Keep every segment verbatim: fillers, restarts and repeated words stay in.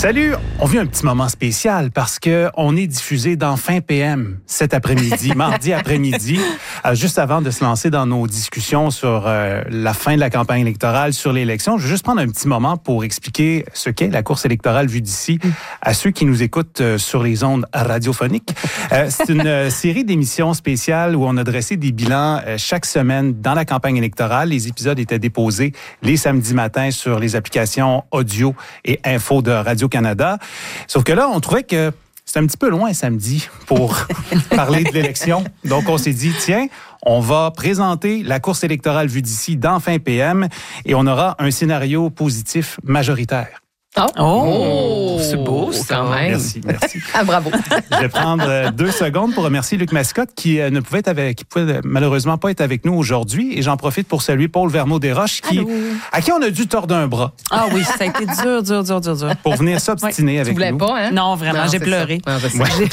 Salut! On vit un petit moment spécial parce que on est diffusé dans Fin P M cet après-midi, mardi après-midi, euh, juste avant de se lancer dans nos discussions sur euh, la fin de la campagne électorale, sur l'élection. Je veux juste prendre un petit moment pour expliquer ce qu'est la course électorale vue d'ici à ceux qui nous écoutent euh, sur les ondes radiophoniques. Euh, c'est une euh, série d'émissions spéciales où on a dressé des bilans euh, chaque semaine dans la campagne électorale. Les épisodes étaient déposés les samedis matins sur les applications audio et info de Radio-Canada. Sauf que là, on trouvait que c'était un petit peu loin samedi pour parler de l'élection. Donc, on s'est dit, tiens, on va présenter la course électorale vue d'ici dans Fin P M et on aura un scénario positif majoritaire. Oh, oh c'est beau, ça. Quand même. Merci, merci. Ah, bravo. Je vais prendre euh, deux secondes pour remercier Luc Mascotte qui euh, ne pouvait être avec, qui pouvait malheureusement pas être avec nous aujourd'hui. Et j'en profite pour saluer Paul Vermeau-Desroches qui, à qui on a dû tordre un bras. Ah oui, ça a été dur, dur, dur, dur, dur. Pour venir s'obstiner oui. avec tu voulais nous. pas, hein? Non, vraiment, non, j'ai pleuré. Ça, ouais.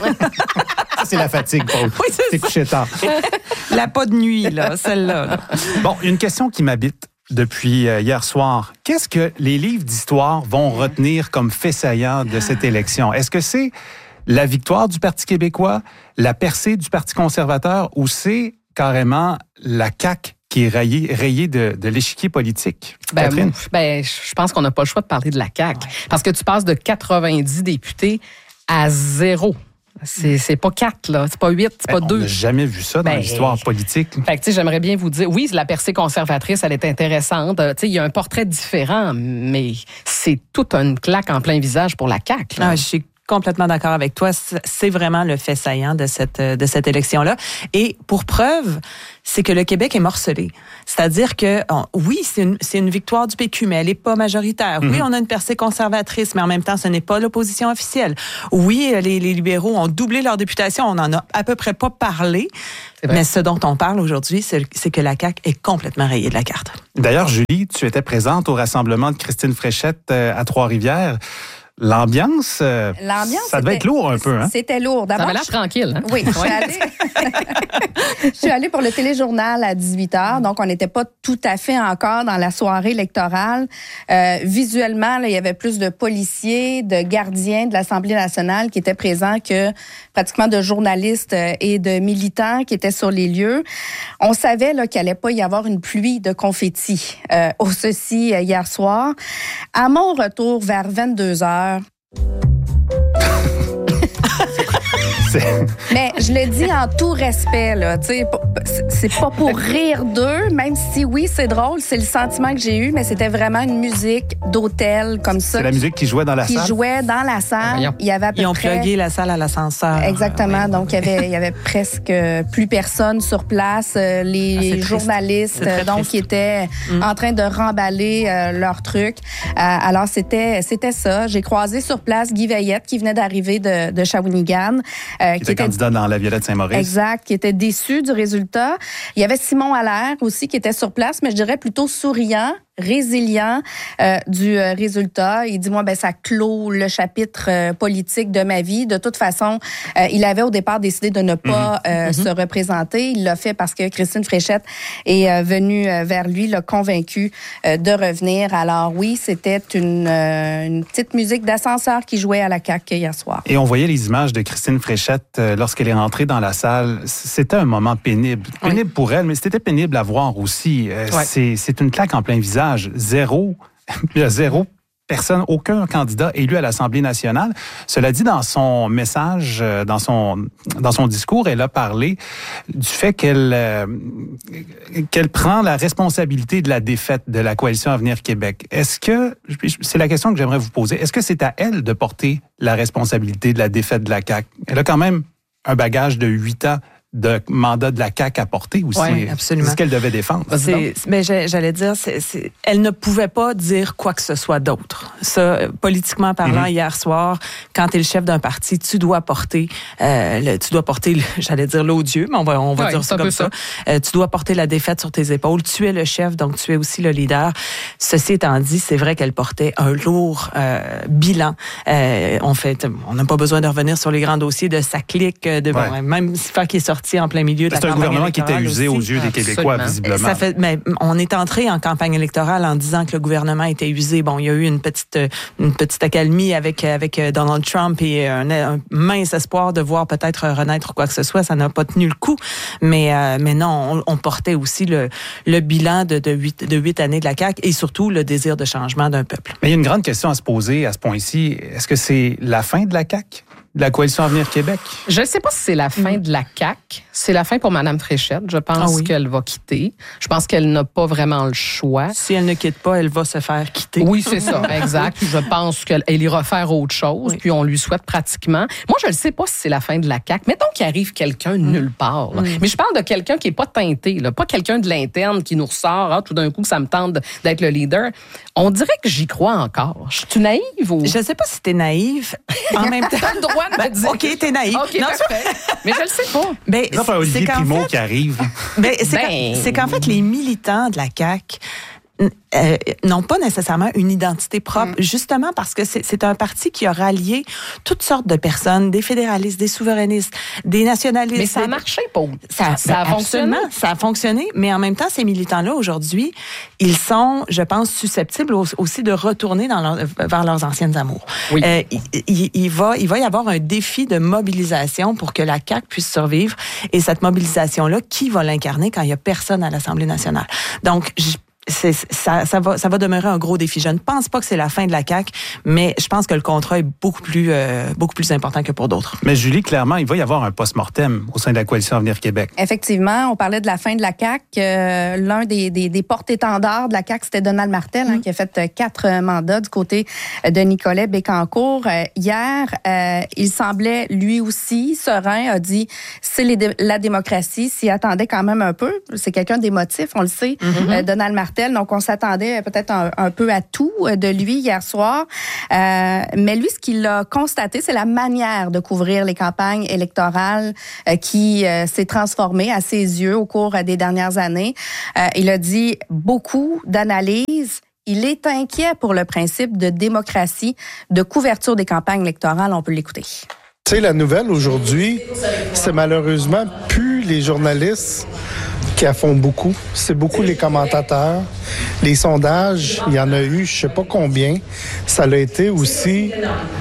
ça, c'est la fatigue, Paul. Oui, c'est T'es couché tard. La pas de nuit, là, celle-là. Là. Bon, une question qui m'habite depuis euh, hier soir. Qu'est-ce que les livres d'histoire vont retenir comme fait saillant de cette élection? Est-ce que c'est la victoire du Parti québécois, la percée du Parti conservateur ou c'est carrément la C A Q qui est rayée, rayée de, de l'échiquier politique? Ben, Catherine? Ben, je pense qu'on n'a pas le choix de parler de la C A Q. Ouais. Parce que tu passes de quatre-vingt-dix députés à zéro. C'est, c'est pas quatre, là. C'est pas huit, c'est ben, pas deux. On n'a jamais vu ça dans ben, l'histoire politique. Fait que, tu sais, j'aimerais bien vous dire, oui, la percée conservatrice, elle est intéressante. Tu sais, il y a un portrait différent, mais c'est toute une claque en plein visage pour la C A Q. Là. Ah, je suis complètement d'accord avec toi. C'est vraiment le fait saillant de cette, de cette élection-là. Et pour preuve, c'est que le Québec est morcelé. C'est-à-dire que, on, oui, c'est une, c'est une victoire du P Q, mais elle n'est pas majoritaire. Mm-hmm. Oui, on a une percée conservatrice, mais en même temps, ce n'est pas l'opposition officielle. Oui, les, les libéraux ont doublé leur députation. On n'en a à peu près pas parlé. Mais ce dont on parle aujourd'hui, c'est, c'est que la C A Q est complètement rayée de la carte. D'ailleurs, Julie, tu étais présente au rassemblement de Christine Fréchette à Trois-Rivières. L'ambiance, euh, L'ambiance ça devait être lourd un peu. Hein? C'était lourd. D'abord, ça avait l'air tranquille. Hein? Oui, je suis allée... je suis allée pour le téléjournal à dix-huit heures, donc on n'était pas tout à fait encore dans la soirée électorale. Euh, visuellement, là, il y avait plus de policiers, de gardiens de l'Assemblée nationale qui étaient présents que pratiquement de journalistes et de militants qui étaient sur les lieux. On savait là, qu'il n'allait pas y avoir une pluie de confettis euh, au ceci euh, hier soir. À mon retour vers vingt-deux heures, mais je le dis en tout respect, là, tu sais, c'est pas pour rire d'eux, même si oui, c'est drôle, c'est le sentiment que j'ai eu, mais c'était vraiment une musique d'hôtel comme ça. C'est la musique qui jouait dans la qui salle? Qui jouait dans la salle. Il y avait à peu Ils ont près... plugué la salle à l'ascenseur. Exactement, donc il y avait, il y avait presque plus personne sur place. Les ah, journalistes, donc, triste. Qui étaient mm. en train de remballer euh, leurs trucs. Euh, alors, c'était, c'était ça. J'ai croisé sur place Guy Veillette, qui venait d'arriver de, de Shawinigan. Euh, qui, qui était, était candidat dans la Violette Saint-Maurice. Exact, qui était déçu du résultat. Il y avait Simon Allaire aussi qui était sur place, mais je dirais plutôt souriant, résilient euh, du euh, résultat. Il dit, moi, ben ça clôt le chapitre euh, politique de ma vie. De toute façon, euh, il avait au départ décidé de ne pas euh, mm-hmm. se représenter. Il l'a fait parce que Christine Fréchette est euh, venue euh, vers lui, l'a convaincu euh, de revenir. Alors oui, c'était une, euh, une petite musique d'ascenseur qui jouait à la C A Q hier soir. Et on voyait les images de Christine Fréchette euh, lorsqu'elle est rentrée dans la salle. C'était un moment pénible. Pénible oui. pour elle, mais c'était pénible à voir aussi. Euh, ouais. c'est, c'est une claque en plein visage. Zéro, il y a zéro personne, aucun candidat élu à l'Assemblée nationale. Cela dit, dans son message, dans son, dans son discours, elle a parlé du fait qu'elle, euh, qu'elle prend la responsabilité de la défaite de la Coalition Avenir Québec. Est-ce que, c'est la question que j'aimerais vous poser, est-ce que c'est à elle de porter la responsabilité de la défaite de la C A Q? Elle a quand même un bagage de huit ans de mandat de la C A Q à porter aussi. Oui, absolument. C'est ce qu'elle devait défendre. C'est, mais j'allais dire, c'est, c'est, elle ne pouvait pas dire quoi que ce soit d'autre. Ça, politiquement parlant, mm-hmm. hier soir, quand tu es le chef d'un parti, tu dois porter, euh, le, tu dois porter, le, j'allais dire l'odieux, mais on va, on va ouais, dire ça comme ça. ça. Euh, tu dois porter la défaite sur tes épaules. Tu es le chef, donc tu es aussi le leader. Ceci étant dit, c'est vrai qu'elle portait un lourd euh, bilan. Euh, on fait, on n'a pas besoin de revenir sur les grands dossiers de sa clique, de ouais. bon, même si faire qui est sorti sorti en plein milieu de la C'est un campagne gouvernement qui était usé aussi. aux yeux des Absolument. Québécois, visiblement. Ça fait, mais on est entré en campagne électorale en disant que le gouvernement était usé. Bon, il y a eu une petite, une petite accalmie avec, avec Donald Trump et un, un mince espoir de voir peut-être renaître quoi que ce soit. Ça n'a pas tenu le coup. Mais, euh, mais non, on, on portait aussi le, le bilan de, de, huit, de huit années de la C A Q et surtout le désir de changement d'un peuple. Mais il y a une grande question à se poser à ce point-ci. Est-ce que c'est la fin de la C A Q? De la Coalition Avenir Québec? Je ne sais pas si c'est la fin de la C A Q. C'est la fin pour Mme Fréchette. Je pense Ah oui. qu'elle va quitter. Je pense qu'elle n'a pas vraiment le choix. Si elle ne quitte pas, elle va se faire quitter. Oui, c'est ça, exact. Puis je pense qu'elle elle ira faire autre chose, Oui. puis on lui souhaite pratiquement. Moi, je ne sais pas si c'est la fin de la C A Q. Mettons qu'il arrive quelqu'un de nulle part. là. Mais je parle de quelqu'un qui n'est pas teinté, là, pas quelqu'un de l'interne qui nous ressort, ah, tout d'un coup, ça me tente d'être le leader. On dirait que j'y crois encore. Je suis naïve ou... Je ne sais pas si t'es naïve. En même temps. T'as le droit de me Ben, dire. OK, t'es naïve. OK, Non, parfait. Mais je le sais pas. ben, C'est pas Olivier c'est qu'en Primo fait- qui arrive. Ben, c'est Ben- qu'en- c'est qu'en fait, les militants de la C A Q euh, n'ont pas nécessairement une identité propre, Mm. justement parce que c'est c'est un parti qui a rallié toutes sortes de personnes, des fédéralistes, des souverainistes, des nationalistes. Mais ça a des- marché, Paul. Ça, ça a ben, fonctionné. absolument, ça a fonctionné, mais en même temps, ces militants-là, aujourd'hui, ils sont, je pense, susceptibles au- aussi de retourner dans leur- vers leurs anciennes amours. Oui. Euh, il, il, il va, il va y avoir un défi de mobilisation pour que la C A Q puisse survivre. Et cette mobilisation-là, qui va l'incarner quand il n'y a personne à l'Assemblée nationale? Donc, je C'est, ça, ça, va, ça va demeurer un gros défi. Je ne pense pas que c'est la fin de la C A Q, mais je pense que le contrat est beaucoup plus, euh, beaucoup plus important que pour d'autres. Mais Julie, clairement, il va y avoir un post-mortem au sein de la Coalition Avenir Québec. Effectivement, on parlait de la fin de la C A Q. Euh, l'un des, des, des porte-étendards de la C A Q, c'était Donald Martel, hein, qui a fait euh, quatre euh, mandats du côté de Nicolet Bécancour. Euh, hier, euh, il semblait lui aussi serein, a dit c'est les dé- la démocratie, s'y attendait quand même un peu. C'est quelqu'un d'émotif, on le sait, mm-hmm. euh, Donald Martel. Donc, on s'attendait peut-être un, un peu à tout de lui hier soir. Euh, mais lui, ce qu'il a constaté, c'est la manière de couvrir les campagnes électorales euh, qui euh, s'est transformée à ses yeux au cours des dernières années. Euh, il a dit beaucoup d'analyses. Il est inquiet pour le principe de démocratie, de couverture des campagnes électorales. On peut l'écouter. Tu sais, la nouvelle aujourd'hui, c'est malheureusement plus les journalistes qui en font beaucoup. C'est beaucoup les commentateurs. Les sondages, il y en a eu, je sais pas combien. Ça l'a été aussi,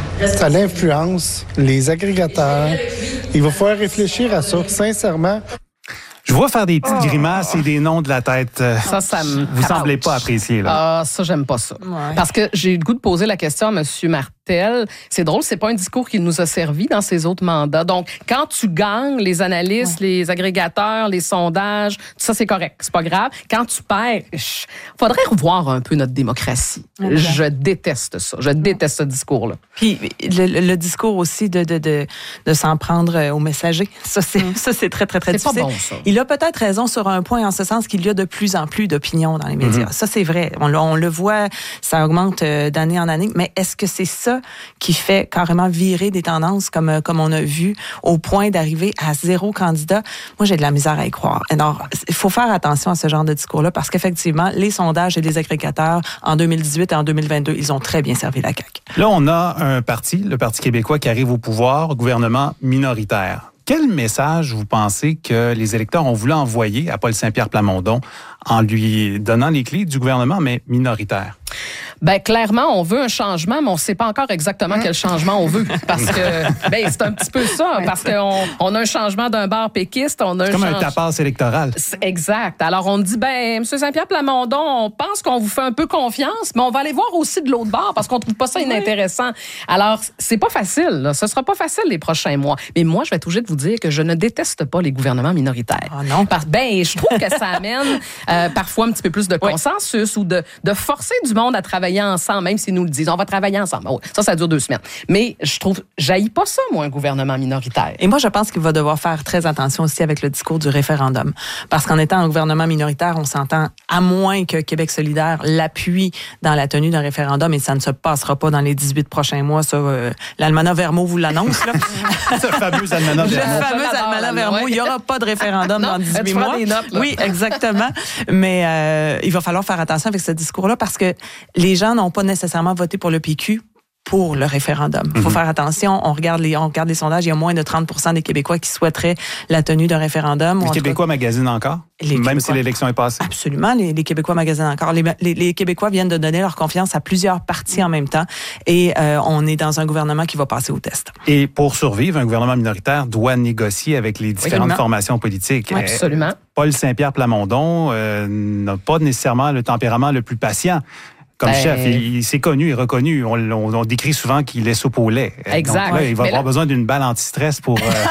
ça l'influence les agrégateurs. Il va falloir réfléchir à ça, sincèrement. Je vois faire des petites grimaces et des noms de la tête. Ça, ça me... Vous semblez pas apprécier, là. Ah, ça, j'aime pas ça. Ouais. Parce que j'ai le goût de poser la question à M. Martel. C'est drôle, c'est pas un discours qu'il nous a servi dans ses autres mandats. Donc, quand tu gagnes les analystes, ouais. les agrégateurs, les sondages, tout ça, c'est correct. C'est pas grave. Quand tu perds, il faudrait revoir un peu notre démocratie. Okay. Je déteste ça. Je déteste ce discours-là. Puis, le, le discours aussi de, de, de, de s'en prendre aux messagers. Ça, c'est, mm. ça, c'est très, très, très c'est difficile. Pas bon, ça. Il a peut-être raison sur un point, en ce sens qu'il y a de plus en plus d'opinions dans les médias. Mm-hmm. Ça, c'est vrai. On, on le voit, ça augmente d'année en année. Mais est-ce que c'est ça qui fait carrément virer des tendances comme, comme on a vu au point d'arriver à zéro candidat? Moi, j'ai de la misère à y croire. Alors, il faut faire attention à ce genre de discours-là parce qu'effectivement, les sondages et les agrégateurs, en deux mille dix-huit et en deux mille vingt-deux, ils ont très bien servi la C A Q. Là, on a un parti, le Parti québécois, qui arrive au pouvoir, gouvernement minoritaire. Quel message vous pensez que les électeurs ont voulu envoyer à Paul Saint-Pierre Plamondon en lui donnant les clés du gouvernement, mais minoritaire? Ben clairement, on veut un changement, mais on ne sait pas encore exactement quel changement on veut. Parce que, ben c'est un petit peu ça. Parce qu'on on a un changement d'un bar péquiste. On a c'est un comme change... un tapas électoral. C'est exact. Alors, on dit, ben M. Saint-Pierre Plamondon, on pense qu'on vous fait un peu confiance, mais on va aller voir aussi de l'autre bar parce qu'on trouve pas ça inintéressant. Alors, c'est pas facile. Là. Ce sera pas facile les prochains mois. Mais moi, je vais être obligée de vous dire que je ne déteste pas les gouvernements minoritaires. Oh non. Parce, ben, je trouve que ça amène euh, parfois un petit peu plus de consensus oui. ou de, de forcer du monde à travailler ensemble, même s'ils nous le disent. On va travailler ensemble. Oh, ça, ça dure deux semaines. Mais je trouve, j'haïs pas ça, moi, un gouvernement minoritaire. Et moi, je pense qu'il va devoir faire très attention aussi avec le discours du référendum. Parce qu'en étant un gouvernement minoritaire, on s'entend, à moins que Québec solidaire l'appuie dans la tenue d'un référendum, et ça ne se passera pas dans les dix-huit prochains mois, ça, euh, l'Almanach Vermeau vous l'annonce, là. Ce fameux Almanach Vermeau. Le fameux Almanach Vermeau. Il n'y aura pas de référendum non, dans dix-huit mois. Des notes, oui, exactement. Mais euh, il va falloir faire attention avec ce discours-là parce que les gens n'ont pas nécessairement voté pour le P Q pour le référendum. Il faut mm-hmm. faire attention, on regarde, les, on regarde les sondages, il y a moins de trente pour cent des Québécois qui souhaiteraient la tenue d'un référendum. Les Québécois magasinent encore? Les Même Québécois, si l'élection est passée? Absolument, les, les Québécois magasinent encore. Les, les, les Québécois viennent de donner leur confiance à plusieurs partis en même temps et euh, on est dans un gouvernement qui va passer au test. Et pour survivre, un gouvernement minoritaire doit négocier avec les différentes Absolument. formations politiques. Oui, absolument. Paul Saint-Pierre Plamondon euh, n'a pas nécessairement le tempérament le plus patient. Comme ben, chef, il, il s'est connu et reconnu. On, on, on décrit souvent qu'il est soupe au lait. Exact. Donc là, il va Mais avoir là... besoin d'une balle anti-stress pour... Euh,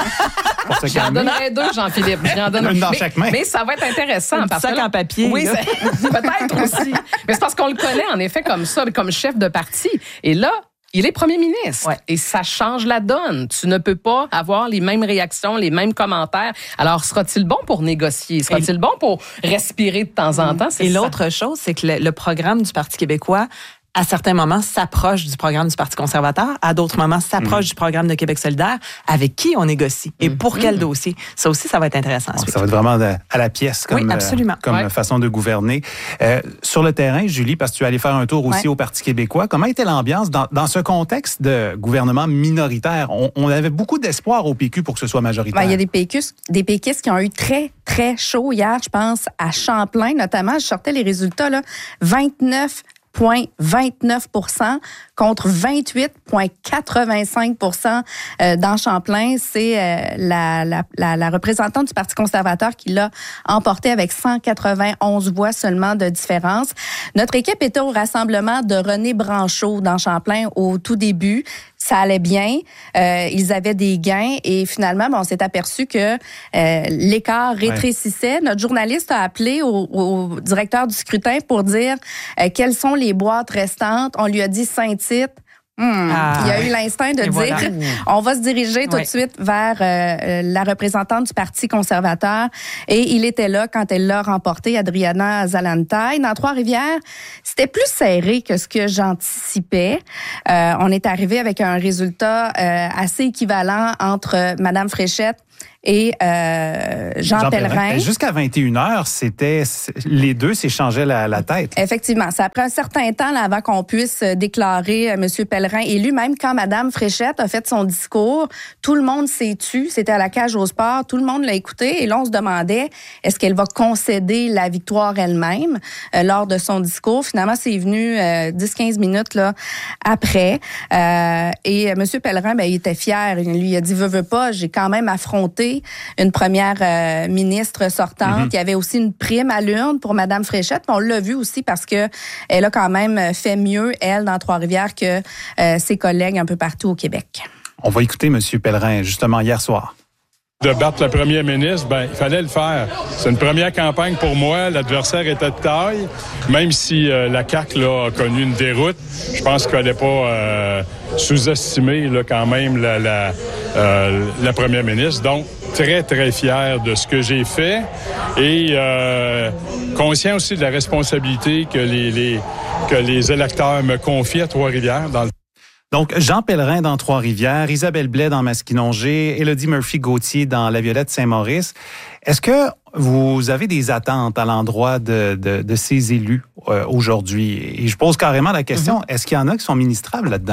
J'en donnerais deux, Jean-Philippe. J'en donnerais... Une dans mais, chaque main. Mais ça va être intéressant. Un parce sac que là, en papier. Oui, peut-être aussi. Mais c'est parce qu'on le connaît, en effet, comme ça, comme chef de parti. Et là, il est premier ministre. Ouais. Et ça change la donne. Tu ne peux pas avoir les mêmes réactions, les mêmes commentaires. Alors, sera-t-il bon pour négocier? Sera-t-il bon pour respirer de temps en temps? C'est Et ça. l'autre chose, c'est que le, le programme du Parti québécois à certains moments, s'approche du programme du Parti conservateur. À d'autres moments, s'approche mmh. du programme de Québec solidaire. Avec qui on négocie et pour mmh. quel dossier? Ça aussi, ça va être intéressant. Donc, ça va être vraiment de, à la pièce comme, oui, absolument. Euh, comme ouais. façon de gouverner. Euh, sur le terrain, Julie, parce que tu es allée faire un tour aussi ouais. au Parti québécois, comment était l'ambiance dans, dans ce contexte de gouvernement minoritaire? On, on avait beaucoup d'espoir au P Q pour que ce soit majoritaire. Ben, il y a des péquistes, des péquistes qui ont eu très, très chaud hier, je pense, à Champlain notamment. Je sortais les résultats, là, vingt-neuf virgule vingt-neuf pour cent contre vingt-huit virgule quatre-vingt-cinq pour cent dans Champlain. C'est la, la, la, la représentante du Parti conservateur qui l'a emporté avec cent quatre-vingt-onze voix seulement de différence. Notre équipe était au rassemblement de René Branchot dans Champlain au tout début. Ça allait bien, euh, ils avaient des gains et finalement, ben, on s'est aperçu que euh, l'écart rétrécissait. Ouais. Notre journaliste a appelé au, au directeur du scrutin pour dire euh, quelles sont les boîtes restantes. On lui a dit Saint-Tite. Hmm. Ah, il y a eu l'instinct de dire, voilà. on va se diriger tout oui. de suite vers euh, la représentante du Parti conservateur. Et il était là quand elle l'a remporté, Adriana Zalantai. Dans Trois-Rivières, c'était plus serré que ce que j'anticipais. Euh, on est arrivé avec un résultat euh, assez équivalent entre Madame Fréchette et euh, Jean, Jean Pellerin. Pellerin. Jusqu'à vingt et une heures, c'était les deux s'échangeaient la, la tête. Effectivement, ça prend un certain temps là, avant qu'on puisse déclarer euh, M. Pellerin élu. Même quand Mme Fréchette a fait son discours, tout le monde s'est tu. C'était à la cage au sport, tout le monde l'a écouté et là on se demandait est-ce qu'elle va concéder la victoire elle-même euh, lors de son discours. Finalement, c'est venu euh, dix à quinze minutes là après euh, et M. Pellerin, ben il était fier. Il lui a dit veux veux pas, j'ai quand même affronté une première euh, ministre sortante. Mm-hmm. Il y avait aussi une prime à l'urne pour Mme Fréchette. On l'a vu aussi parce que elle a quand même fait mieux, elle, dans Trois-Rivières, que euh, ses collègues un peu partout au Québec. On va écouter M. Pellerin, justement, hier soir. De battre le premier ministre, ben il fallait le faire. C'est une première campagne pour moi. L'adversaire était de taille. Même si euh, la C A Q là, a connu une déroute, je pense qu'il fallait pas euh, sous-estimer là, quand même la, la, euh, la première ministre. Donc, très, très fier de ce que j'ai fait et euh, conscient aussi de la responsabilité que les, les, que les électeurs me confient à Trois-Rivières dans le Donc, Jean Pellerin dans Trois-Rivières, Isabelle Blais dans Masquinongé, Élodie Murphy-Gauthier dans La Violette-Saint-Maurice. Est-ce que vous avez des attentes à l'endroit de, de, de ces élus euh, aujourd'hui? Et je pose carrément la question, mm-hmm. est-ce qu'il y en a qui sont ministrables là-dedans?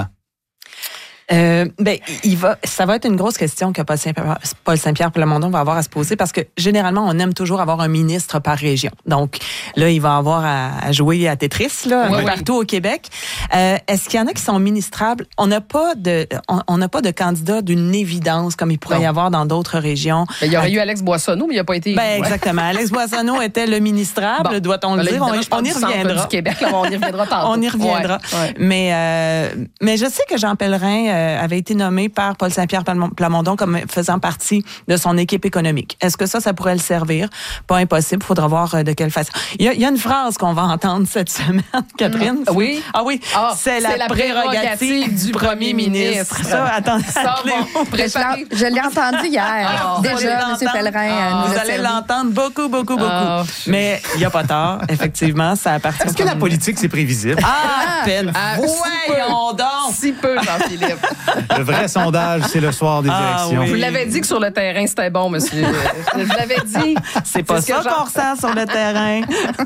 Euh, ben, il va, ça va être une grosse question que Paul Saint-Pierre, Paul Saint-Pierre Plamondon va avoir à se poser parce que généralement, on aime toujours avoir un ministre par région. Donc, là, il va avoir à, à jouer à Tetris, là, oui, partout oui. au Québec. Euh, est-ce qu'il y en a qui sont ministrables? On n'a pas de, on n'a pas de candidat d'une évidence comme il pourrait non. y avoir dans d'autres régions. Ben, il y aurait euh, eu Alex Boissonneau, mais il n'a pas été. Ben, ouais. exactement. Alex Boissonneau était le ministrable, bon. doit-on le dire? On, on y reviendra. Du Québec, là, on y reviendra tantôt. On y reviendra. Ouais. Ouais. Mais, euh, mais je sais que Jean Pellerin avait été nommé par Paul Saint-Pierre Plamondon comme faisant partie de son équipe économique. Est-ce que ça, ça pourrait le servir? Pas impossible. Il faudra voir de quelle façon. Il y a, il y a une phrase qu'on va entendre cette semaine, Catherine. Mmh. Oui. Ah oui. Ah, c'est, la, c'est la prérogative, prérogative du premier ministre. Ça, attendez. Ça, bon, je l'ai entendu hier. Oh, déjà, M. Pellerin. Oh, vous allez l'entendre beaucoup, beaucoup, beaucoup. Oh. Mais il n'y a pas tard. Effectivement, ça appartient. Est-ce que la politique, c'est prévisible? Ah, à peine. Ah, voyons donc. dit peu, Jean-Philippe. Le vrai sondage, c'est le soir des Ah, élections. oui. Vous l'avez dit que sur le terrain, c'était bon, monsieur. Je vous l'avais dit. C'est pas C'est ce ça que j'en- qu'on ressent sur le terrain.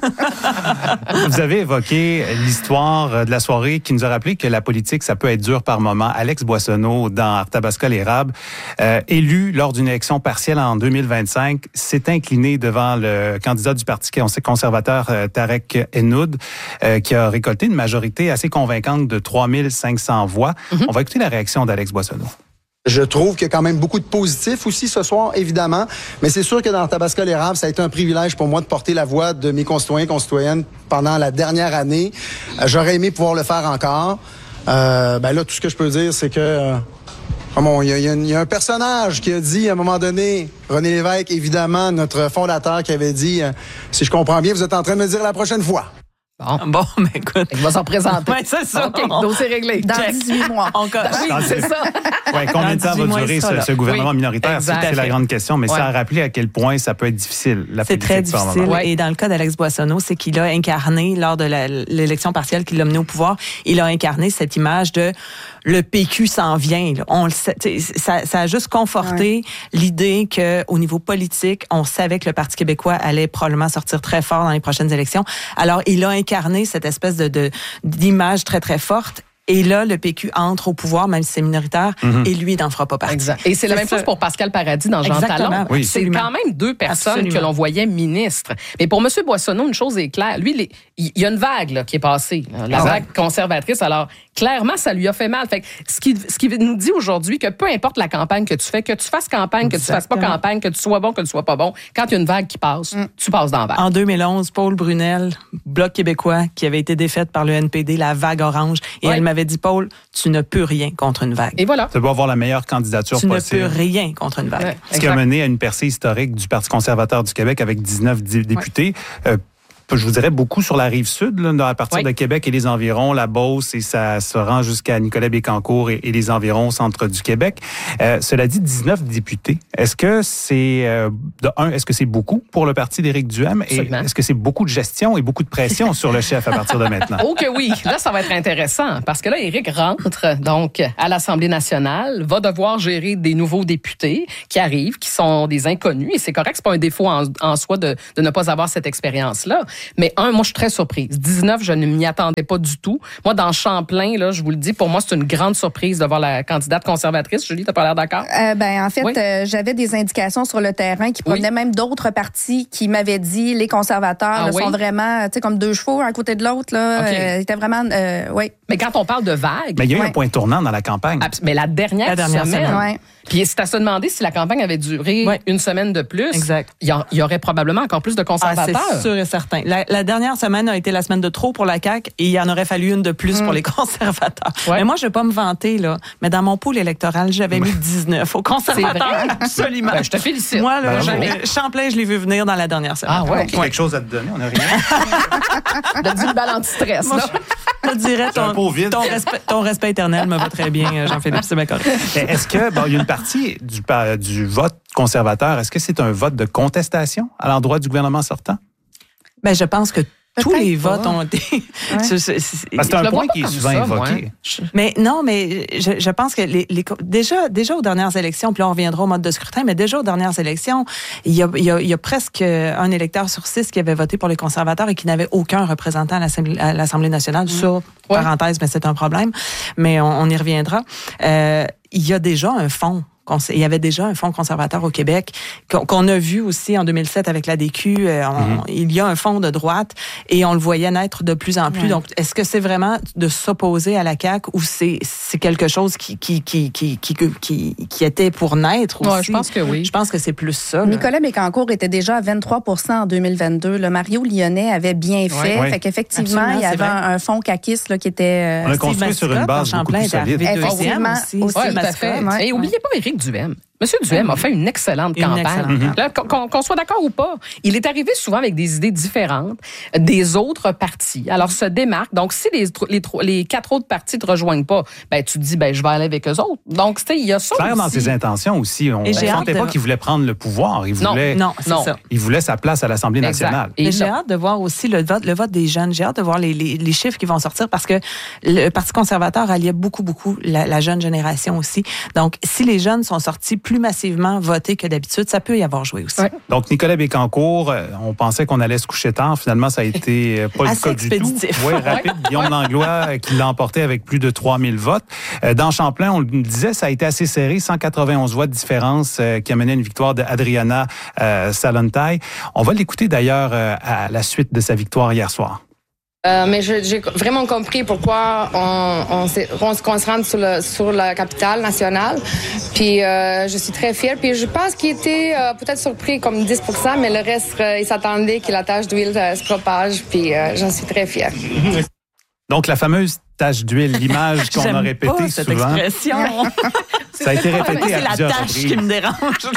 Vous avez évoqué l'histoire de la soirée qui nous a rappelé que la politique, ça peut être dur par moment. Alex Boissonneau, dans Arthabasca-l'Érable, euh, élu lors d'une élection partielle en deux mille vingt-cinq, s'est incliné devant le candidat du Parti conservateur, euh, Tarek Hennoud, euh, qui a récolté une majorité assez convaincante de trois mille cinq cents voix. Mm-hmm. On va écouter la réaction d'Alex Boissonneau. Je trouve qu'il y a quand même beaucoup de positifs aussi ce soir, évidemment. Mais c'est sûr que dans Arthabasca-l'Érable, ça a été un privilège pour moi de porter la voix de mes concitoyens et concitoyennes pendant la dernière année. Euh, j'aurais aimé pouvoir le faire encore. Euh, ben là, tout ce que je peux dire, c'est que... Euh, il y, y, y a un personnage qui a dit à un moment donné, René Lévesque, évidemment, notre fondateur, qui avait dit, euh, si je comprends bien, vous êtes en train de me dire la prochaine fois. Bon, Bon, mais écoute. il va s'en présenter. Ouais, c'est ça. OK, dossier réglé. Dans Check. dix-huit mois. On co- Oui, c'est ça. Ouais, combien de temps dix-huit va mois, durer il sera ce, là. ce gouvernement Oui, minoritaire? C'est, exact. c'est la grande question, mais Ouais. ça a rappelé à quel point ça peut être difficile, la C'est politique. très par moment. difficile. Ouais. Et dans le cas d'Alex Boissonneau, c'est qu'il a incarné, lors de la- l'élection partielle qui l'a mené au pouvoir, il a incarné cette image de le P Q s'en vient. Là. On le sait, ça, ça a juste conforté ouais. l'idée qu'au niveau politique, on savait que le Parti québécois allait probablement sortir très fort dans les prochaines élections. Alors, il a incarné cette espèce de, de d'image très, très forte. Et là, le P Q entre au pouvoir, même si c'est minoritaire, mm-hmm. et lui, il n'en fera pas partie. Exact. Et c'est, c'est la même ça. chose pour Pascal Paradis dans Jean Exactement. Talon. Oui. C'est quand même deux personnes absolument. Que l'on voyait ministres. Mais pour M. Boissonneau, une chose est claire. Lui, les, il y a une vague là, qui est passée, là, la ah vague ouais. conservatrice. Alors, clairement, ça lui a fait mal. Fait que ce qui, ce qui nous dit aujourd'hui que peu importe la campagne que tu fais, que tu fasses campagne, Exactement. Que tu fasses pas campagne, que tu sois bon, que tu sois pas bon, quand il y a une vague qui passe, mm. tu passes dans la vague. En deux mille onze, Paul Brunel, Bloc québécois, qui avait été défaite par le N P D, la vague orange, et ouais. elle m'avait dit, Paul, tu ne peux rien contre une vague. Et voilà. Tu dois avoir la meilleure candidature tu possible. Tu ne peux rien contre une vague. Ouais, Ce qui a mené à une percée historique du Parti conservateur du Québec avec dix-neuf députés. Ouais. Euh, je vous dirais beaucoup sur la rive sud, là, à partir oui. de Québec et les environs, la Beauce, et ça se rend jusqu'à Nicolet-Bécancour et, et les environs au centre du Québec. Euh, cela dit, dix-neuf députés. Est-ce que c'est, euh, de un, est-ce que c'est beaucoup pour le parti d'Éric Duhaime? Absolument. Et est-ce que c'est beaucoup de gestion et beaucoup de pression sur le chef à partir de maintenant? Oh que oui! Là, ça va être intéressant parce que là, Éric rentre donc à l'Assemblée nationale, va devoir gérer des nouveaux députés qui arrivent, qui sont des inconnus, et c'est correct, c'est pas un défaut en, en soi de, de ne pas avoir cette expérience-là. Mais un, moi, je suis très surprise. dix-neuf, je ne m'y attendais pas du tout. Moi, dans Champlain, là, je vous le dis, pour moi, c'est une grande surprise de voir la candidate conservatrice. Julie, t'as pas l'air d'accord? Euh, ben, en fait, oui. euh, j'avais des indications sur le terrain qui provenaient oui. même d'autres partis qui m'avaient dit les conservateurs ah, là, oui? sont vraiment, tu sais, comme deux chevaux un côté de l'autre. Là, okay. euh, c'était vraiment, euh, oui. Mais quand on parle de vagues... Mais il y a eu ouais. un point tournant dans la campagne. Abs- mais la dernière, la dernière semaine... semaine. Ouais. Puis c'est à se demander si la campagne avait duré ouais. une semaine de plus. Exact. Il y, a, il y aurait probablement encore plus de conservateurs. Ah, c'est sûr et certain. La, la dernière semaine a été la semaine de trop pour la C A Q et il y en aurait fallu une de plus mmh. pour les conservateurs. Ouais. Mais moi, je ne vais pas me vanter, là. Mais dans mon pool électoral, j'avais mis dix-neuf aux conservateurs. Absolument. Ben, je te félicite. Moi, là, ben, je, Champlain, je l'ai vu venir dans la dernière semaine. Ah ouais. Okay. Quelque chose à te donner, on n'a rien. De du bal anti-stress, moi, là. Je te dirais, ton, ton, respect, ton respect éternel me va très bien, Jean-Philippe, c'est bien correct. Est-ce que, bon, il y a une partie du, du vote conservateur, est-ce que c'est un vote de contestation à l'endroit du gouvernement sortant? Ben, je pense que Peut-être tous les pas. votes ont été... Ouais. c'est, c'est, c'est, c'est un point qui est souvent ça, évoqué. Moi. Mais non, mais je, je pense que les, les, déjà, déjà aux dernières élections, puis là on reviendra au mode de scrutin, mais déjà aux dernières élections, il y a, il y a, il y a presque un électeur sur six qui avait voté pour les conservateurs et qui n'avait aucun représentant à l'Assemblée, à l'Assemblée nationale. Mmh. Ça, ouais. parenthèse, mais c'est un problème. Mais on, on y reviendra. Euh, il y a déjà un fonds. Il y avait déjà un fonds conservateur au Québec qu'on a vu aussi en deux mille sept avec la D Q. Euh, on, mm-hmm. Il y a un fonds de droite et on le voyait naître de plus en plus. Ouais. Donc, est-ce que c'est vraiment de s'opposer à la C A Q ou c'est, c'est quelque chose qui, qui, qui, qui, qui, qui, qui était pour naître aussi? Ouais, je pense que oui. Je pense que c'est plus ça. Nicolet-Bécancour était déjà à vingt-trois pour cent en deux mille vingt-deux. Le Mario Lyonnais avait bien fait. Ouais. Fait qu'effectivement, Absolument, il y avait un, un fonds caquiste là, qui était... Euh, on a construit sur une base beaucoup plus solide. Effectivement, aussi. Oui, tout à fait. Ouais. Et oubliez pas Éric Duhaime. Monsieur Duhem a fait une excellente Une campagne. excellente Mm-hmm. Là, qu'on, qu'on soit d'accord ou pas, il est arrivé souvent avec des idées différentes des autres partis. Alors, se démarque. Donc, si les, les, les quatre autres partis ne te rejoignent pas, ben, tu te dis, ben, je vais aller avec eux autres. Donc, tu sais, il y a ça Claire aussi. dans ses intentions aussi. On ne sentait de... pas qu'il voulait prendre le pouvoir. Il non, voulait, non, c'est non. ça. Il voulait sa place à l'Assemblée nationale. Et j'ai hâte de voir aussi le vote, le vote des jeunes. J'ai hâte de voir les, les, les chiffres qui vont sortir parce que le Parti conservateur alliait beaucoup, beaucoup la, la jeune génération aussi. Donc, si les jeunes sont sortis plus massivement voter que d'habitude, ça peut y avoir joué aussi. Ouais. Donc, Nicolas Bécancourt, on pensait qu'on allait se coucher tard. Finalement, ça a été pas le cas du tout. Oui, rapide. Guillaume Langlois qui l'a emporté avec plus de trois mille votes. Dans Champlain, on le disait, ça a été assez serré, cent quatre-vingt-onze voix de différence qui a mené à une victoire d'Adriana euh, Salontaille. On va l'écouter d'ailleurs euh, à la suite de sa victoire hier soir. Euh, mais je, j'ai vraiment compris pourquoi on, on, on se concentre sur, le, sur la capitale nationale. Puis euh, je suis très fière. Puis je pense qu'il était euh, peut-être surpris comme dix pour cent, mais le reste, euh, il s'attendait que la tache d'huile euh, se propage. Puis euh, j'en suis très fière. Donc la fameuse tache d'huile, l'image qu'on J'aime a répétée pas cette souvent. Expression. Ça a été répété à c'est plusieurs la tâche reprises. qui me dérange.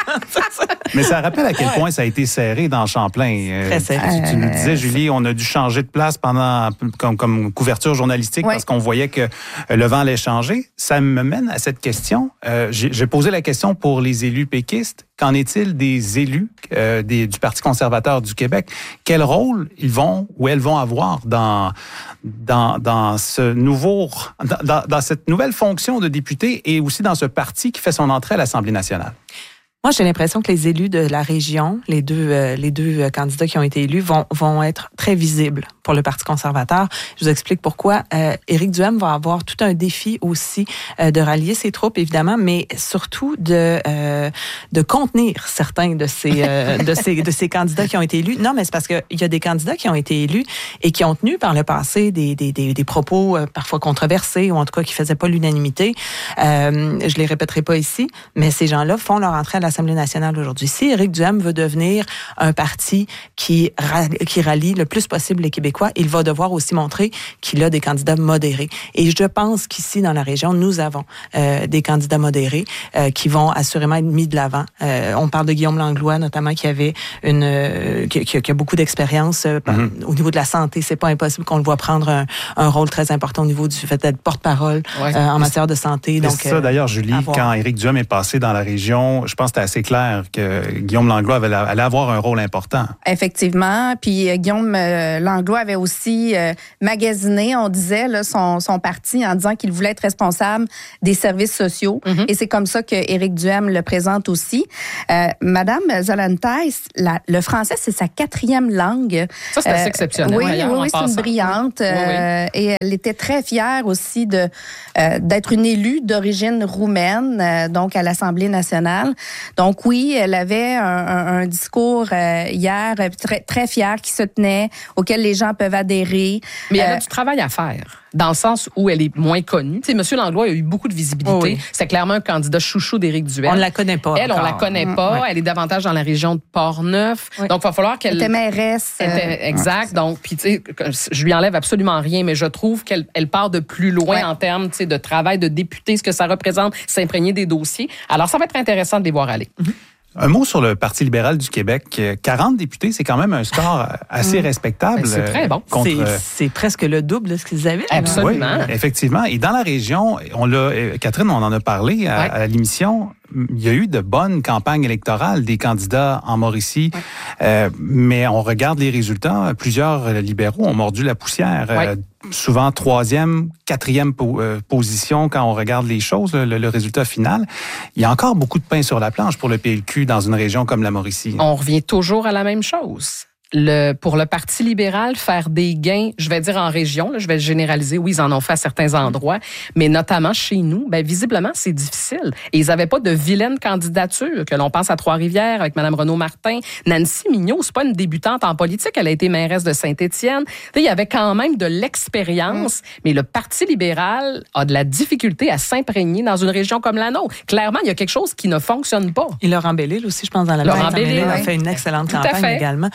Mais ça rappelle à quel point ça a été serré dans Champlain. Très serré. Tu, tu nous disais, Julie, on a dû changer de place pendant comme, comme couverture journalistique Oui. parce qu'on voyait que le vent allait changer. Ça me mène à cette question. Euh, j'ai, j'ai posé la question pour les élus péquistes. Qu'en est-il des élus euh, des, du Parti conservateur du Québec? Quel rôle ils vont ou elles vont avoir dans, dans, dans, ce nouveau, dans, dans cette nouvelle fonction de député et aussi dans ce parti qui fait son entrée à l'Assemblée nationale? Moi, j'ai l'impression que les élus de la région, les deux, euh, les deux euh, candidats qui ont été élus, vont, vont être très visibles pour le Parti conservateur. Je vous explique pourquoi. Euh, Éric Duhem va avoir tout un défi aussi euh, de rallier ses troupes, évidemment, mais surtout de euh, de contenir certains de ces euh, de ces de ces candidats qui ont été élus. Non, mais c'est parce que il y a des candidats qui ont été élus et qui ont tenu par le passé des des des, des propos euh, parfois controversés ou en tout cas qui faisaient pas l'unanimité. Euh, je les répéterai pas ici, mais ces gens-là font leur entrée à l'Assemblée nationale aujourd'hui. Si Éric Duhem veut devenir un parti qui qui rallie le plus possible les Québécois, il va devoir aussi montrer qu'il a des candidats modérés. Et je pense qu'ici, dans la région, nous avons euh, des candidats modérés euh, qui vont assurément être mis de l'avant. Euh, on parle de Guillaume Langlois, notamment, qui avait une euh, qui, qui a beaucoup d'expérience euh, mm-hmm. au niveau de la santé. C'est pas impossible qu'on le voit prendre un, un rôle très important au niveau du fait d'être porte-parole ouais. euh, en matière de santé. Donc, c'est ça, d'ailleurs, Julie, avoir... quand Éric Duhem est passé dans la région, je pense que c'était assez clair que Guillaume Langlois allait, allait avoir un rôle important. Effectivement. Puis euh, Guillaume euh, Langlois avait aussi euh, magasiné, on disait, là, son, son parti en disant qu'il voulait être responsable des services sociaux. Mm-hmm. Et c'est comme ça que Éric Duhem le présente aussi. Euh, Madame Zalantay, la, le français, c'est sa quatrième langue. Ça, c'est assez euh, exceptionnel. Oui, ailleurs, oui, oui c'est une brillante. Oui, oui. Euh, et elle était très fière aussi de euh, d'être une élue d'origine roumaine, euh, donc à l'Assemblée nationale. Donc oui, elle avait un, un, un discours euh, hier très, très fier qui se tenait, auquel les gens peuvent adhérer. Mais elle a euh, du travail à faire, dans le sens où elle est moins connue. Tu sais, M. Langlois a eu beaucoup de visibilité. Oui. C'est clairement un candidat chouchou d'Éric Duhem. On ne la connaît pas. Elle, encore. on la connaît pas. Oui. Elle est davantage dans la région de Portneuf. Oui. Donc, il va falloir qu'elle... Elle était mairesse. Elle était, exact. Ouais. Donc, puis tu sais, je lui enlève absolument rien, mais je trouve qu'elle elle part de plus loin oui. en termes, tu sais, de travail de député, ce que ça représente, s'imprégner des dossiers. Alors, ça va être intéressant de les voir aller. Mm-hmm. Un mot sur le Parti libéral du Québec. quarante députés, c'est quand même un score assez mmh. respectable. Ben, c'est très bon. Contre... C'est, c'est presque le double de ce qu'ils avaient. Absolument. Oui, effectivement. Et dans la région, on l'a, Catherine, on en a parlé à, ouais. à l'émission, il y a eu de bonnes campagnes électorales des candidats en Mauricie, ouais. euh, mais on regarde les résultats. Plusieurs libéraux ont mordu la poussière. Ouais. Euh, souvent troisième, quatrième po- euh, position quand on regarde les choses, le, le résultat final. Il y a encore beaucoup de pain sur la planche pour le P L Q dans une région comme la Mauricie. On revient toujours à la même chose. Le, pour le Parti libéral, faire des gains, je vais dire en région, là, je vais généraliser, oui, ils en ont fait à certains endroits, mais notamment chez nous, ben visiblement, c'est difficile. Et ils n'avaient pas de vilaine candidature, que l'on pense à Trois-Rivières avec Mme Renaud-Martin. Nancy Mignot, c'est pas une débutante en politique, elle a été mairesse de Saint-Étienne. Il y avait quand même de l'expérience, mmh. mais le Parti libéral a de la difficulté à s'imprégner dans une région comme la nôtre. Clairement, il y a quelque chose qui ne fonctionne pas. Et Laurent Bellil aussi, je pense, dans la Laurent Bellil a fait une excellente Tout campagne également. Mais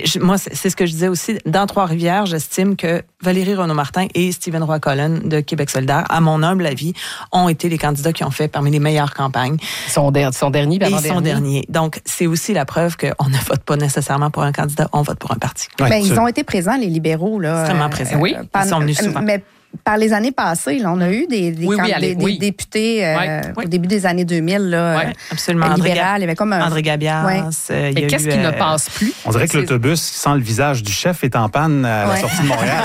Et je, moi, c'est, c'est ce que je disais aussi. Dans Trois-Rivières, j'estime que Valérie Renaud-Martin et Stephen Roy-Cullen de Québec solidaire, à mon humble avis, ont été les candidats qui ont fait parmi les meilleures campagnes. Ils sont, der- sont derniers, Et ils sont derniers. Donc, c'est aussi la preuve qu'on ne vote pas nécessairement pour un candidat, on vote pour un parti. Ouais, ben, tu... ils ont été présents, les libéraux. Là, extrêmement présents. Oui, ils sont venus souvent. Mais par les années passées, là, on a eu des, des, oui, oui, des, allez, des oui. députés euh, Ouais, au oui. début des années deux mille, là, Ouais, euh, absolument. libéral. André, Gab- il y avait comme un... André Gabias. Ouais. Euh, il y Mais a qu'est-ce eu, qui euh, ne passe plus? On dirait que C'est- l'autobus sans le visage du chef est en panne à la Ouais. sortie de Montréal.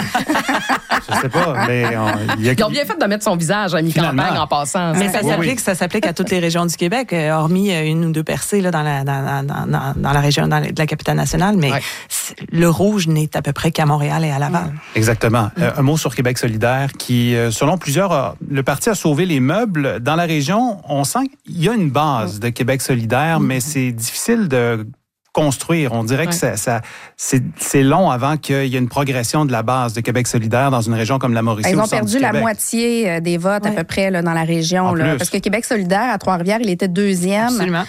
Je sais pas, mais on, il y a... Ils ont bien fait de mettre son visage à mi-campagne Finalement. en passant. Mais ça Oui, s'applique, oui. ça s'applique à toutes les régions du Québec, euh, hormis euh, une ou deux percées là, dans, la, dans, dans, dans, dans la région dans la, de la capitale nationale. Mais Ouais. le rouge n'est à peu près qu'à Montréal et à Laval. Exactement. Euh, un mot sur Québec solidaire qui, euh, selon plusieurs, a- le parti a sauvé les meubles. Dans la région, on sent qu'il y a une base de Québec solidaire, mais c'est difficile de construire. On dirait que Ouais. ça, ça, c'est, c'est long avant qu'il y ait une progression de la base de Québec solidaire dans une région comme la Mauricie. Ils au ont centre perdu du la Québec. moitié euh, des votes à Ouais. peu près là, dans la région. En Là, plus. parce que Québec solidaire, à Trois-Rivières, il était deuxième euh, Absolument.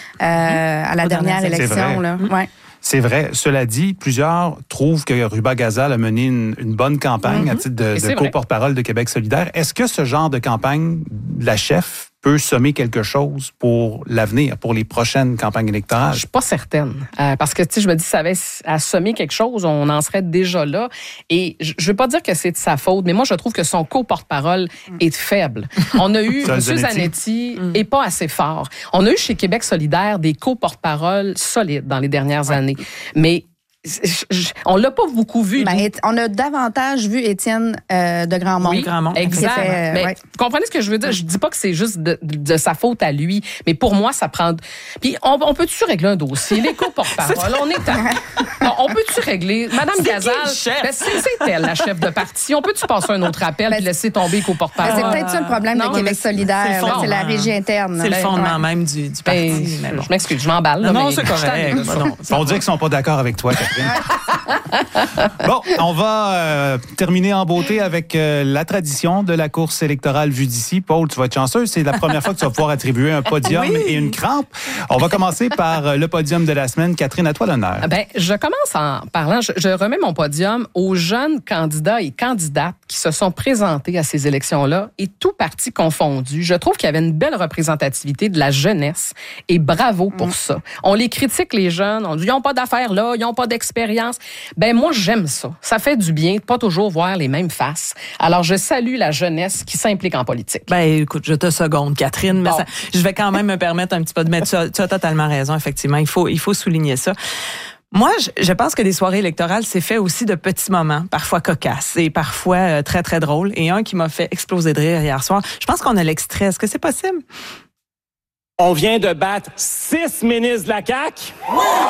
à la Aux dernière dernières élections. élection. Là. Ouais. C'est vrai. Cela dit, plusieurs trouvent que Ruba Gazal a mené une, une bonne campagne Mm-hmm. à titre de, Et c'est de vrai. co-porte-parole de Québec solidaire. Est-ce que ce genre de campagne, la chef, peut sommer quelque chose pour l'avenir, pour les prochaines campagnes électorales? Je suis pas certaine. Euh, parce que, tu sais, je me dis, ça avait assomé quelque chose, on en serait déjà là. Et je je veux pas dire que c'est de sa faute, mais moi, je trouve que son co-porte-parole est faible. On a eu, Ça, M. Zanetti. Zanetti est pas assez fort. On a eu chez Québec solidaire des co-porte-paroles solides dans les dernières années. Mais je- je- on l'a pas beaucoup vu. Ben, nous. et- on a davantage vu Étienne euh, de Grandmont. Oui, Grandmont. exact. Qui a fait, euh, Mais ouais. vous comprenez ce que je veux dire? Je dis pas que c'est juste de, de sa faute à lui, mais pour moi, ça prend... Puis on, on peut-tu régler un dossier? Les co-porte-parole, on est à... Non, on peut-tu régler? Madame C'est qui Gazal, le chef? ben, c'est, c'est elle, la chef de parti. On peut-tu passer un autre appel Ben, et laisser tomber les Ben, co-porte-parole? c'est peut-être ça le problème Non, de Québec mais c'est- solidaire. c'est le là, C'est la fondement. régie interne. C'est le Ben, fondement ouais. même du, du Ben, parti. mais bon. je m'excuse, je m'emballe. là, Non, mais c'est je suis correct. tannée de ça. Non, On dit qu'ils sont pas d'accord avec toi, Catherine. Bon, on va euh, terminer en beauté avec euh, la tradition de la course électorale vue d'ici. Paul, tu vas être chanceux. C'est la première fois que tu vas pouvoir attribuer un podium Oui. et une crampe. On va commencer par euh, le podium de la semaine. Catherine, à toi l'honneur. Ben, je commence en parlant, je, je remets mon podium aux jeunes candidats et candidates qui se sont présentés à ces élections-là et tout parti confondu. Je trouve qu'il y avait une belle représentativité de la jeunesse et bravo pour ça. On les critique, les jeunes, on dit ils n'ont pas d'affaires là, ils n'ont pas d'expérience. Ben moi, j'aime ça. Ça fait du bien de pas toujours voir les mêmes faces. Alors, je salue la jeunesse qui s'implique en politique. Ben, écoute, je te seconde, Catherine, mais Bon. ça- je vais quand même me permettre un petit peu de mettre ça. Tu as totalement raison, effectivement. Il faut, il faut souligner ça. Moi, je, je pense que des soirées électorales, c'est fait aussi de petits moments, parfois cocasses et parfois euh, très, très drôles. Et un qui m'a fait exploser de rire hier soir. Je pense qu'on a l'extrait. Est-ce que c'est possible? On vient de battre six ministres de la C A Q.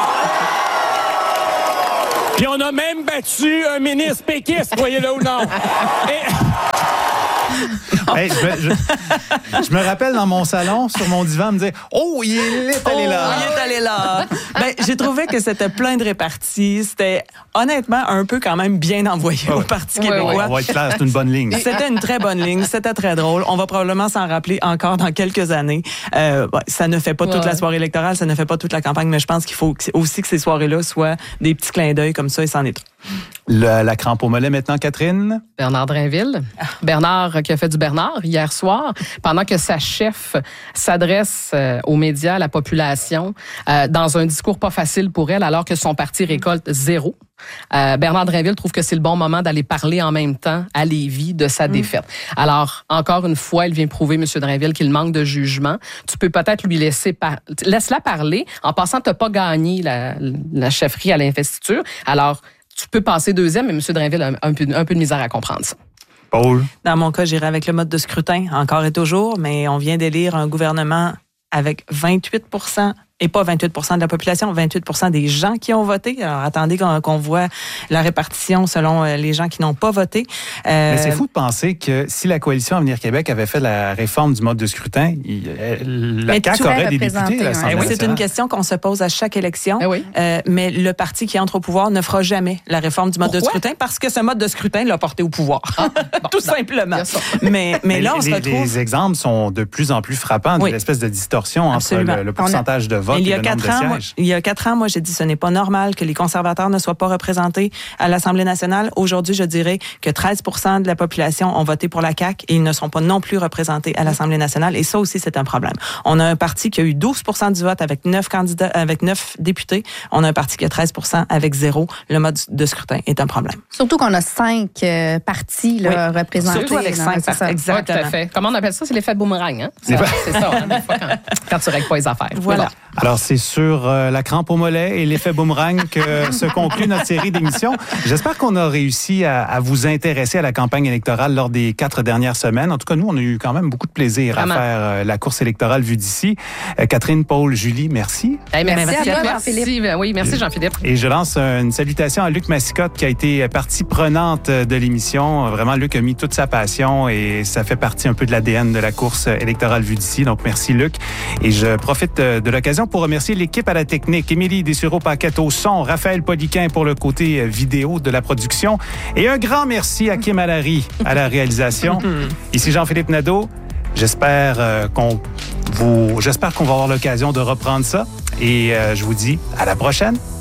Puis on a même battu un ministre péquiste, voyez-le ou non. Et... Hey, je, me- je- je me rappelle dans mon salon, sur mon divan, me dire « Oh, il est allé là! Oh, il est allé là. Ben, j'ai trouvé que c'était plein de réparties. C'était honnêtement un peu quand même bien envoyé Ah au ouais. Parti Ouais, ouais. québécois. On va être clair, c'est une bonne ligne. C'était une très bonne ligne, c'était très drôle. On va probablement s'en rappeler encore dans quelques années. Euh, ouais, ça ne fait pas toute Ouais. la soirée électorale, ça ne fait pas toute la campagne, mais je pense qu'il faut aussi que ces soirées-là soient des petits clins d'œil comme ça, et c'en est un. Le- la crampe au mollet maintenant, Catherine. Bernard Drainville. Bernard qui a fait du Bernard hier soir, pendant que sa chef s'adresse euh, aux médias, à la population, euh, dans un discours pas facile pour elle, alors que son parti récolte zéro. Euh, Bernard Drainville trouve que c'est le bon moment d'aller parler en même temps à Lévis de sa défaite. Alors, encore une fois, il vient prouver, M. Drainville, qu'il manque de jugement. Tu peux peut-être lui laisser par... Laisse-la parler. En passant, tu n'as pas gagné la, la chefferie à l'investiture. Alors, tu peux passer deuxième, mais M. Drainville a un, un, peu, un peu de misère à comprendre ça. Paul. Dans mon cas, j'irai avec le mode de scrutin, encore et toujours, mais on vient d'élire un gouvernement avec vingt-huit pour cent et pas vingt-huit pour cent de la population, vingt-huit pour cent des gens qui ont voté. Alors, attendez qu'on, qu'on voit la répartition selon les gens qui n'ont pas voté. Euh, Mais c'est fou de penser que si la coalition Avenir Québec avait fait la réforme du mode de scrutin, il, elle- la Mais C A Q tu aurait aurais des députés représenté, à ouais. l'Assemblée Eh oui, c'est nationale. une question qu'on se pose à chaque élection. Eh oui. Euh, mais le parti qui entre au pouvoir ne fera jamais la réforme du mode de Pourquoi? scrutin parce que ce mode de scrutin l'a porté au pouvoir. Bon, Tout non, simplement. il y a ça. Mais, mais là, on se les, retrouve... les exemples sont de plus en plus frappants, Oui. de l'espèce de distorsion Absolument. entre le, le pourcentage de vote il y et a le nombre quatre de ans, moi, sièges. il y a quatre ans, moi, j'ai dit ce n'est pas normal que les conservateurs ne soient pas représentés à l'Assemblée nationale. Aujourd'hui, je dirais que treize pour cent de la population ont voté pour la C A Q et ils ne sont pas non plus représentés à l'Assemblée nationale. Et ça aussi, c'est un problème. On a un parti qui a eu douze pour cent du vote avec neuf candidats, avec neuf députés. On a un parti qui a treize pour cent avec zéro. Le mode de scrutin est un problème. Surtout qu'on a cinq euh, partis là, Oui. représentés. Surtout avec là, cinq c'est partis. ça. Exactement. Oui, tout à fait. Comment on appelle ça? C'est l'effet boomerang. Hein? Ça, c'est ça, hein, des fois, quand, quand tu règles pas les affaires. Voilà. Bon. Alors, c'est sur euh, la crampe au mollet et l'effet boomerang que se conclut notre série d'émissions. J'espère qu'on a réussi à, à vous intéresser à la campagne électorale lors des quatre dernières semaines. En tout cas, nous, on a eu quand même beaucoup de plaisir Vraiment. à faire euh, la course électorale vue d'ici. Euh, Catherine, Paul, Julie, merci. Hey, merci, Merci à toi, merci. Jean-Philippe. Ben oui, merci Jean-Philippe. Et je lance une salutation à Luc Massicotte qui a été partie prenante de l'émission. Vraiment, Luc a mis toute sa passion et ça fait partie un peu de l'A D N de la course électorale vue d'ici. Donc, merci Luc. Et je profite de l'occasion pour remercier l'équipe à la technique. Émilie Dessureau-Paquette au son, Raphaël Poliquin pour le côté vidéo de la production. Et un grand merci à Kim Allary à la réalisation. Ici Jean-Philippe Nadeau. J'espère euh, qu'on vous, j'espère qu'on va avoir l'occasion de reprendre ça. Et euh, je vous dis à la prochaine.